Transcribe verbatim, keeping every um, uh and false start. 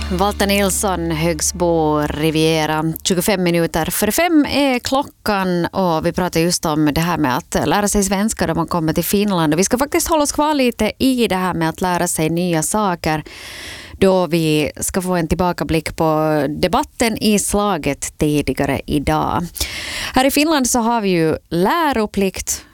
Walter Nilsson, Högsbo, Riviera. tjugofem minuter för fem är klockan och vi pratar just om det här med att lära sig svenska då man kommer till Finland. Och vi ska faktiskt hålla oss kvar lite i det här med att lära sig nya saker då vi ska få en tillbakablick på debatten i slaget tidigare idag. Här i Finland så har vi ju läroplikt